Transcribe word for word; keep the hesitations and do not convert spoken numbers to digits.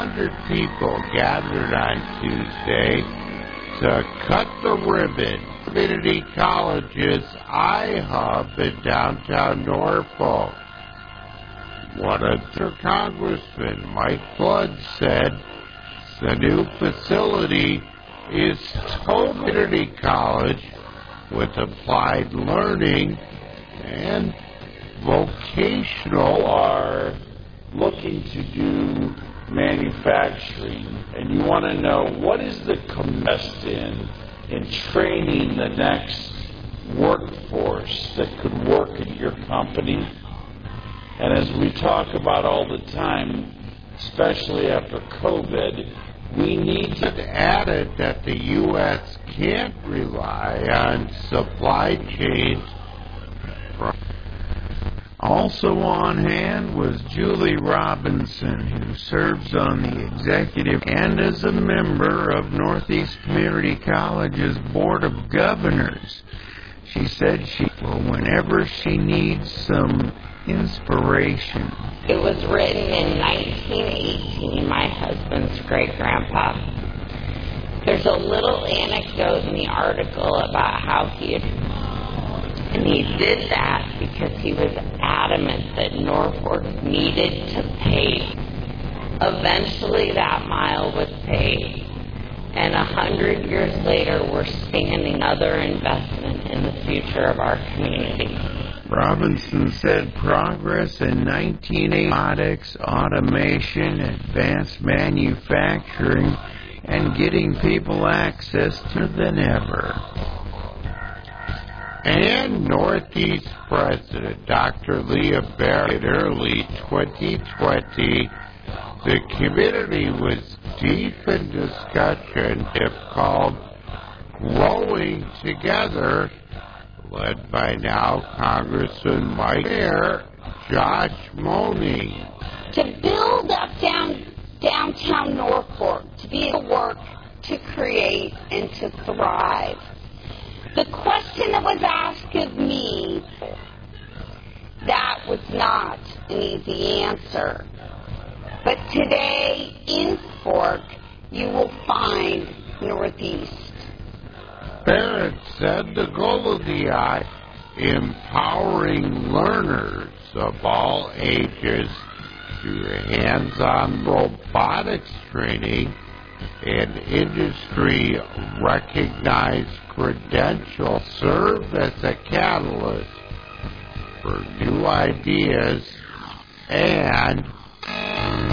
hundred people gathered on Tuesday to cut the ribbon at Community College's iHub in downtown Norfolk. One of their Congressman, Mike Flood, said the new facility is community college with applied learning and vocational are looking to do manufacturing, and you want to know what is the invest in in training the next workforce that could work at your company. And as we talk about all the time, especially after COVID, we need to add it that the U S can't rely on supply chains. Also on hand was Julie Robinson, who serves on the executive and is a member of Northeast Community College's Board of Governors. She said she, well, whenever she needs some inspiration. It was written in nineteen eighteen, my husband's great-grandpa. There's a little anecdote in the article about how he had And he did that because he was adamant that Norfolk needed to pay. Eventually that mile was paid. And a hundred years later, we're standing another investment in the future of our community. Robinson said progress in nineteen eighty robotics, automation, advanced manufacturing, and getting people access to than ever. And Northeast President Doctor Leah Barrett in early twenty twenty, the community was deep in discussion if called Growing Together, led by now Congressman Mike Mayor Josh Moning. To build up down, downtown Norfolk, to be able to work, to create, and to thrive. The question that was asked of me, that was not an easy answer. But today in Fork, you will find Northeast. Barrett said the goal of the I, empowering learners of all ages through hands-on robotics training and industry-recognized credentials, serve as a catalyst for new ideas and